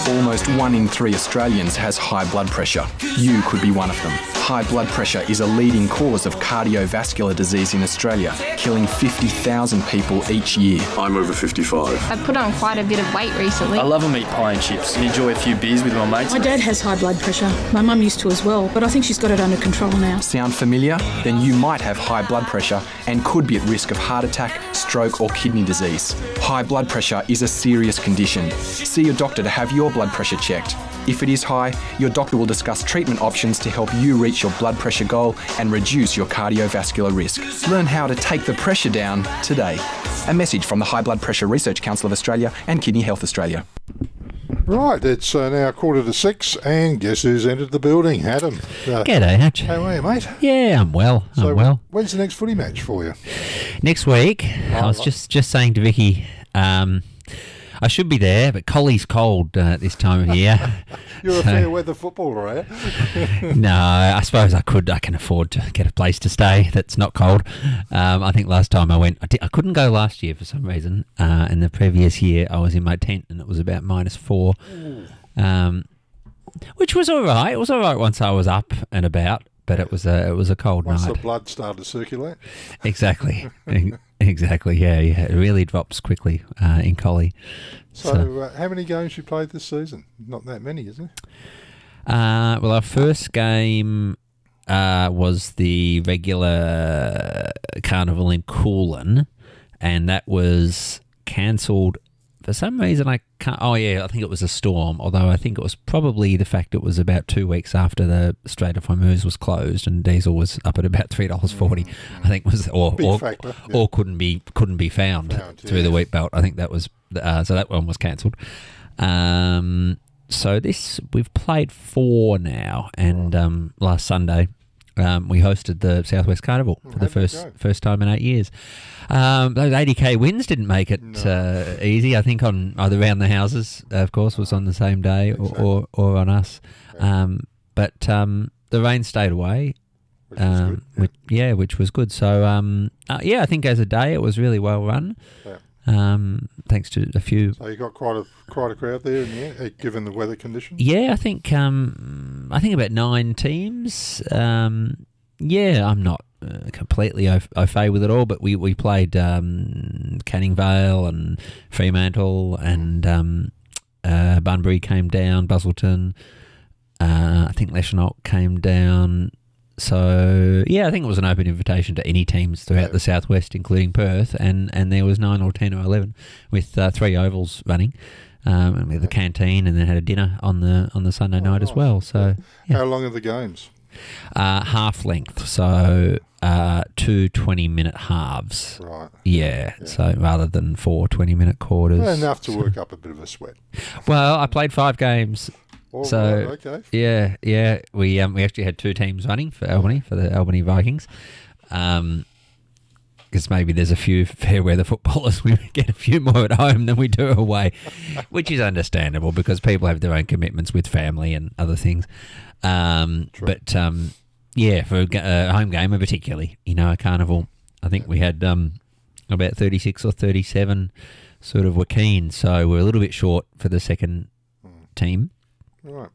Almost 1 in 3 Australians has high blood pressure. You could be one of them. High blood pressure is a leading cause of cardiovascular disease in Australia, killing 50,000 people each year. I'm over 55. I've put on quite a bit of weight recently. I love a meat pie and chips. Enjoy a few beers with my mates. My dad has high blood pressure. My mum used to as well, but I think she's got it under control now. Sound familiar? Then you might have high blood pressure and could be at risk of heart attack, stroke or kidney disease. High blood pressure is a serious condition. See your doctor to have your blood pressure checked. If it is high, your doctor will discuss treatment options to help you reach your blood pressure goal and reduce your cardiovascular risk. Learn how to take the pressure down today. A message from the High Blood Pressure Research Council of Australia and Kidney Health Australia. Right, it's now 5:45, and guess who's entered the building? Adam. G'day, Hatch. How are you, mate? Yeah, I'm well. When's the next footy match for you? Next week. I was just saying to Vicky, I should be there, but Colley's cold this time of year. You're a fair weather footballer, are you? No, I suppose I can afford to get a place to stay that's not cold. I think last time I went, I couldn't go last year for some reason. And the previous year I was in my tent and it was about -4, which was all right. It was all right once I was up and about, but it was a cold Once night. the blood started to circulate. Exactly. Exactly, yeah. It really drops quickly in Collie. So how many games you played this season? Not that many, is it? Well, our first game was the regular carnival in Coolin, and that was cancelled for some reason. I can't. Oh yeah, I think it was a storm. Although I think it was probably the fact it was about 2 weeks after the Strait of Hormuz was closed and diesel was up at about $3.40. I think was or couldn't be found through the wheat belt. I think that was so that one was cancelled. So we've played 4 now, and last Sunday we hosted the Southwest Carnival for the first time in 8 years. Those 80k wins didn't make it easy. I think on either Round the Houses, of course, was on the same day, or on us. But the rain stayed away, which was good. So I think as a day it was really well run. Thanks to a few. So you got quite a crowd there, given the weather conditions. Yeah, I think about 9 teams. I'm not completely au fait with it all, but we played Canning Vale and Fremantle and Bunbury came down, Busselton. I think Leschenault came down. So, I think it was an open invitation to any teams throughout the southwest, including Perth, and there was 9 or 10 or 11 with 3 ovals running, and with a canteen, and then had a dinner on the Sunday night as well. So, How long are the games? Half length, so 2 20-minute halves. Right. Yeah, so rather than 4 20-minute quarters. Enough to work up a bit of a sweat. Well, I played 5 games. So okay. Yeah. We actually had 2 teams running for Albany, for the Albany Vikings. Because maybe there's a few fair weather footballers, we get a few more at home than we do away, which is understandable because people have their own commitments with family and other things. But for a home game, and particularly, a carnival, I think we had about 36 or 37 sort of were keen, so we're a little bit short for the second team. Right.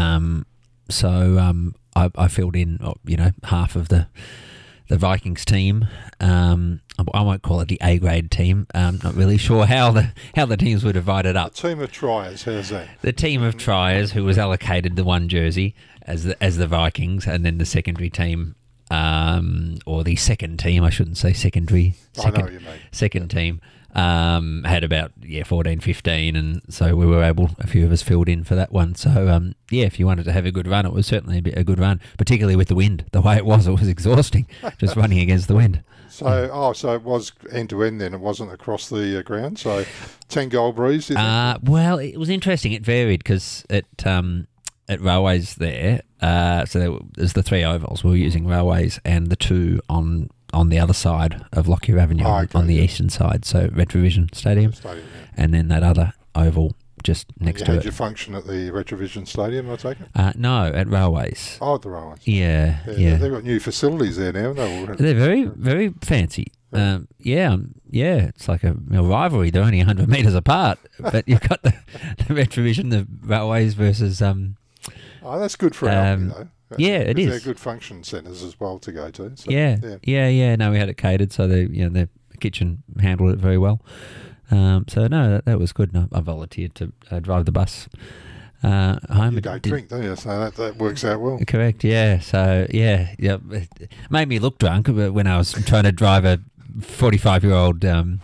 I filled in, half of the Vikings team. I won't call it the A grade team. I'm not really sure how the teams were divided up. A team of triers, how's that? The team of triers who was allocated the one jersey as the Vikings, and then the secondary team, or the second team, I shouldn't say secondary. I know what you mean. Second team. Had about 14, 15, and so we were able, a few of us filled in for that one. So if you wanted to have a good run, it was certainly a good run, particularly with the wind. The way it was exhausting, just running against the wind. So it was end to end then. It wasn't across the ground. So 10 goal breeze. Well, it was interesting. It varied because at Railways there, so there's the 3 ovals. We were using Railways and the 2 on the other side of Lockyer Avenue, on the eastern side, so Retrovision Stadium, and then that other oval just next to it. Did you function at the Retrovision Stadium, I take it? No, at Railways. Oh, at the Railways. Yeah. They've got new facilities there now, haven't they? They're very, very fancy. It's like a rivalry. They're only 100 metres apart, but you've got the Retrovision, the Railways versus. Oh, that's good for Albany, though. Yeah, it is. They're good function centres as well to go to. So, yeah. No, we had it catered, so the kitchen handled it very well. So no, that was good. No, I volunteered to drive the bus home. You don't drink, do you? So that works out well. Correct. Yeah. So it made me look drunk when I was trying to drive a 45-year-old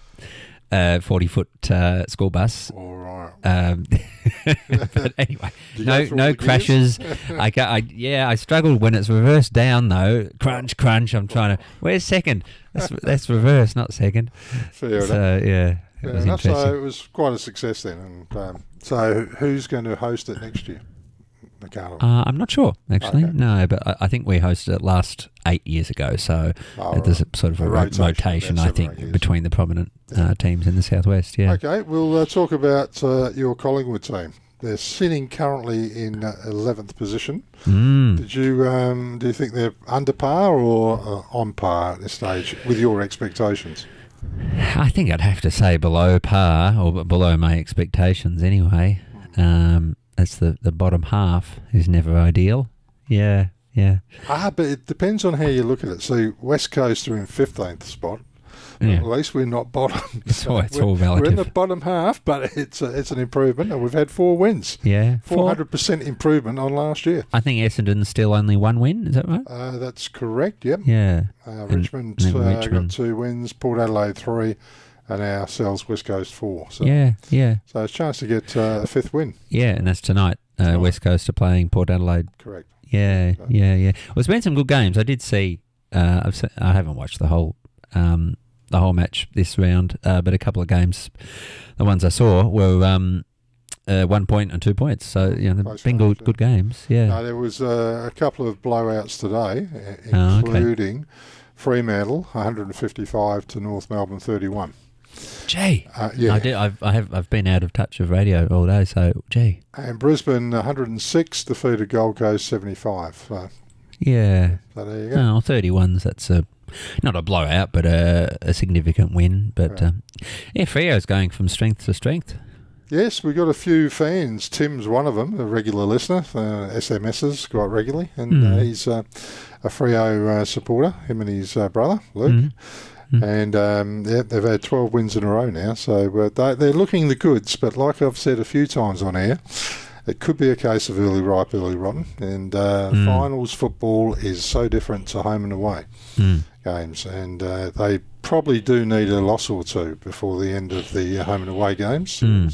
40-foot school bus. All right. But anyway, no crashes. I struggled when it's reversed down though. Crunch. I'm trying to. Where's second? That's reverse, not second. Fair enough. So it was interesting. So it was quite a success then. And so who's going to host it next year? The carnival. I'm not sure actually. Okay. No, but I think we hosted it last 8 years ago. So there's a sort of a rotation I think, between the prominent teams in the southwest. Yeah. Okay, we'll talk about your Collingwood team. They're sitting currently in 11th position. Do you think they're under par or on par at this stage with your expectations? I think I'd have to say below par or below my expectations anyway. That's the bottom half is never ideal. Yeah. But it depends on how you look at it. So West Coast are in 15th spot. Yeah. At least we're not bottom. It's all relative. We're in the bottom half, but it's an improvement, and we've had 4 wins. Yeah. 400% improvement on last year. I think Essendon's still only 1 win, is that right? That's correct, yep. Yeah. Richmond got 2 wins, Port Adelaide 3, and ourselves West Coast 4. So, yeah. So it's a chance to get a 5th win. Yeah, and that's tonight. West Coast are playing Port Adelaide. Correct. Yeah. Well, it's been some good games. I did see. I haven't watched the whole match this round, but a couple of games, the ones I saw were 1 point and 2 points. So they've been good games. Yeah. No, there was a couple of blowouts today, including Fremantle 155 to North Melbourne 31. Gee, yeah. I've been out of touch of radio all day, so gee. And Brisbane 106 defeated Gold Coast 75. So yeah. So there you go. 31s. That's not a blowout, but a significant win. But Freo's going from strength to strength. Yes, we've got a few fans. Tim's one of them, a regular listener, SMSs quite regularly, and he's a Freo supporter, him and his brother, Luke. And they've had 12 wins in a row now, so they're looking the goods. But like I've said a few times on air, it could be a case of early ripe, early rotten. And finals football is so different to home and away games, and they probably do need a loss or two before the end of the home and away games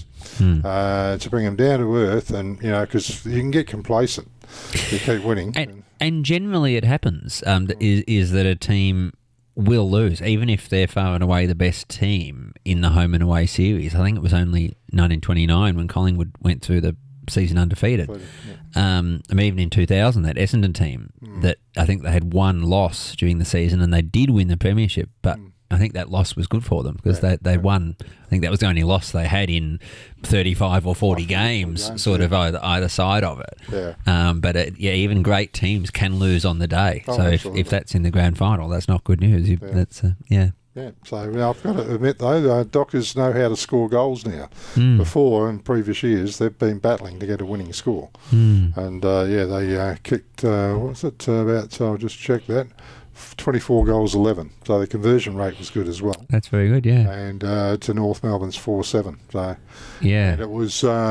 to bring them down to earth. And because you can get complacent, you keep winning. And generally, it happens. Is that a team will lose, even if they're far and away the best team in the home and away series. I think it was only 1929 when Collingwood went through the season undefeated. Even in 2000, that Essendon team, that I think they had 1 loss during the season and they did win the premiership, but I think that loss was good for them because they won. I think that was the only loss they had in 35 or 40 games, sort of either side of it. Yeah. But even great teams can lose on the day. So if that's in the grand final, that's not good news. Yeah. So I've got to admit, though, Dockers know how to score goals now. Before, in previous years, they've been battling to get a winning score. And, they kicked, I'll just check that, 24 goals, 11. So the conversion rate was good as well. That's very good, yeah. And to North Melbourne's 4-7. So, yeah. And it was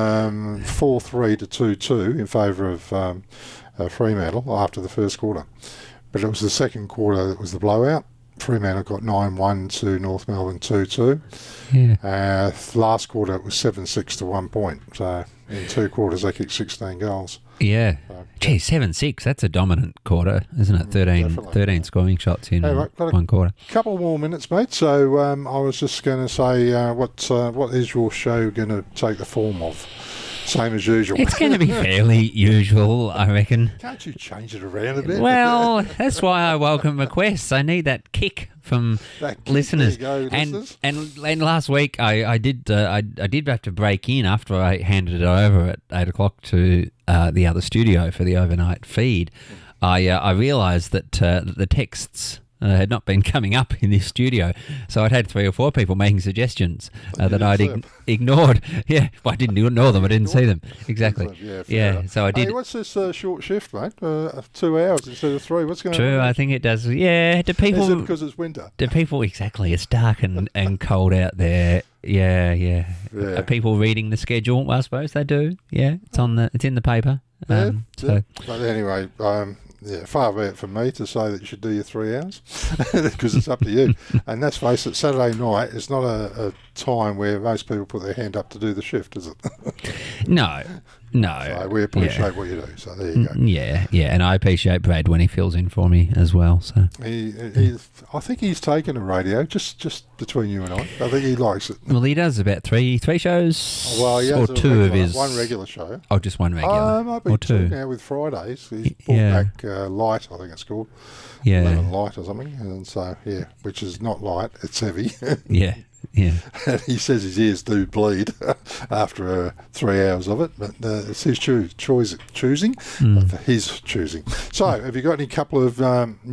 4-3 to 2-2 in favour of Fremantle after the first quarter. But it was the second quarter that was the blowout. Fremantle got 9-1 to North Melbourne 2-2. Yeah. Last quarter it was 7-6 to 1 point. So in 2 quarters they kicked 16 goals. Yeah. 7-6. That's a dominant quarter, isn't it? 13 scoring shots in 1 quarter. Couple more minutes, mate. So I was just going to say, what is your show going to take the form of? Same as usual. It's going to be fairly usual, I reckon. Can't you change it around a bit? Well, that's why I welcome requests. I need that kick from listeners. There you go, listeners. And last week I did have to break in after I handed it over at 8 o'clock to the other studio for the overnight feed. I realised that the texts had not been coming up in this studio, so I'd had 3 or 4 people making suggestions that I'd ignored. Yeah, well, I didn't ignore them. I didn't see them. Exactly. Yeah, so I did. Hey, what's this short shift, mate? 2 hours instead of 3. What's going on? True, I think it does. Yeah, do people? Is it because it's winter? Do people exactly? It's dark and cold out there. Yeah. Are people reading the schedule? Well, I suppose they do. Yeah, it's in the paper. But anyway, far be it from me to say that you should do your 3 hours because it's up to you. And let's face it, Saturday night is not a time where most people put their hand up to do the shift, is it? No. So we appreciate what you do. So there you go. Yeah, and I appreciate Brad when he fills in for me as well. So I think he's taken a radio just between you and I. I think he likes it. Well, he does about three shows. Well, he has or two of his one regular show. Oh, just one regular. Might be or two now with Fridays. He's brought back Light, I think it's called. Yeah, 11 Light or something. And so which is not light. It's heavy. Yeah. And he says his ears do bleed after 3 hours of it, but it's his choosing. For his choosing. So, have you got any couple of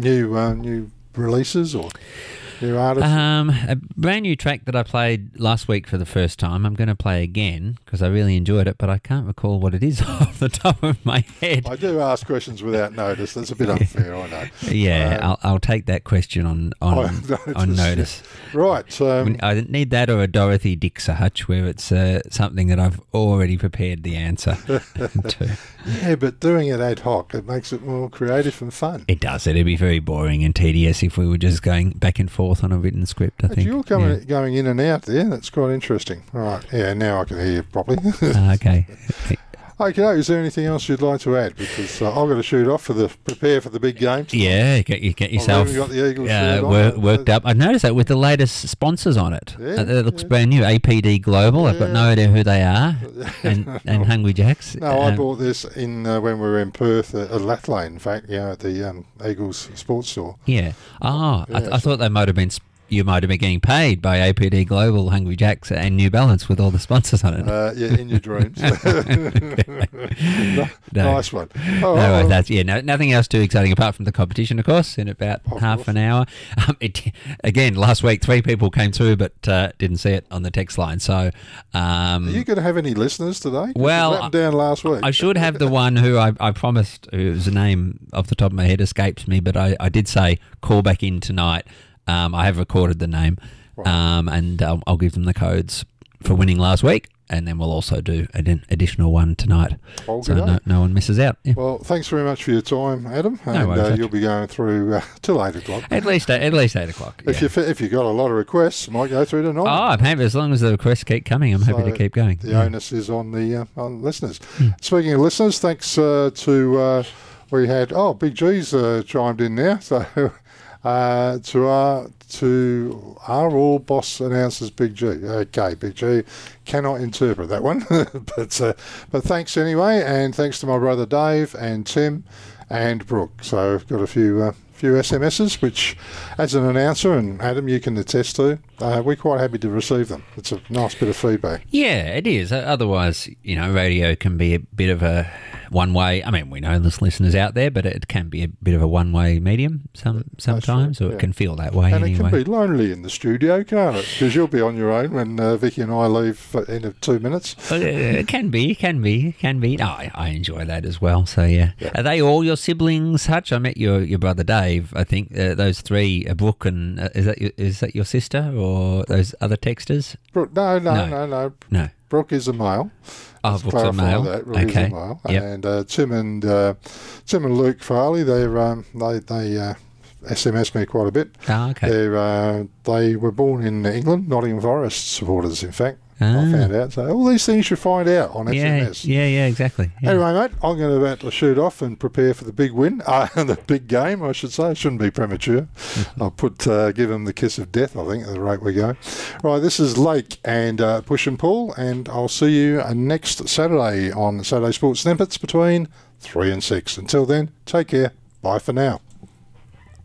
new releases or new artists? A brand new track that I played last week for the first time. I'm going to play again because I really enjoyed it, but I can't recall what it is off the top of my head. I do ask questions without notice. That's a bit unfair, I know. Yeah, I'll take that question on notice. Right. I need that or a Dorothy Dixer Hutch where it's something that I've already prepared the answer to. Yeah, but doing it ad hoc, it makes it more creative and fun. It does. It'd be very boring and tedious if we were just going back and forth on a written script, I think. You're going in and out there. That's quite interesting. Right. Yeah, now I can hear you properly. Okay. Okay, is there anything else you'd like to add? Because I've got to shoot off prepare for the big game tonight. Yeah, get yourself got the Eagles worked up. I noticed that with the latest sponsors on it. It looks brand new. APD Global. I've got no idea who they are. And Hungry Jacks. No, I bought this in when we were in Perth at Lathlane, in fact, at the Eagles sports store. Yeah. Oh, I thought they might have been... You might have been getting paid by APD Global, Hungry Jacks, and New Balance with all the sponsors on it. In your dreams. Nice one. Nothing else too exciting apart from the competition, of course, in about half an hour. Again, last week, 3 people came through but didn't see it on the text line. So, are you going to have any listeners today? Well, down last week. I should have the one who I promised, whose name off the top of my head escapes me, but I did say call back in tonight. I have recorded the name, and I'll give them the codes for winning last week, and then we'll also do an additional one tonight, so no one misses out. Yeah. Well, thanks very much for your time, Adam, and you'll be going through till 8 o'clock. At least 8 o'clock. Yeah. If you've got a lot of requests, might go through tonight. Oh, I'm happy as long as the requests keep coming. I'm happy to keep going. The onus is on the on listeners. Speaking of listeners, thanks to we had Big G's chimed in now, so. To our all boss announces Big G. Okay, Big G cannot interpret that one, but thanks anyway, and thanks to my brother Dave and Tim and Brooke. So I've got a few SMSs, which as an announcer, and Adam, you can attest to, we're quite happy to receive them. It's a nice bit of feedback. Yeah, it is. Otherwise, radio can be a bit of a one-way. I mean, we know there's listeners out there, but it can be a bit of a one-way medium sometimes, or it can feel that way and anyway. It can be lonely in the studio, can't it? Because you'll be on your own when Vicky and I leave in 2 minutes. It can be. I enjoy that as well. So yeah. Are they all your siblings, Hutch? I met your brother Dave. I think those 3, Brooke and is that your sister or those other texters? Brooke, no. Brooke is a male. Oh, Brooke's a male. That. Brooke is a male. Yep. And Tim and Luke Farley, they SMS me quite a bit. Oh, okay. They were born in England, Nottingham Forest supporters, in fact. I found out. So all these things you find out on SMS. Yeah, exactly. Yeah. Anyway, mate, I'm about to shoot off and prepare for the big win, the big game, I should say. Shouldn't be premature. I'll give them the kiss of death, I think, at the rate we go. Right, this is Lake and Push and Pull, and I'll see you next Saturday on Saturday Sports Snippets between 3 and 6. Until then, take care. Bye for now.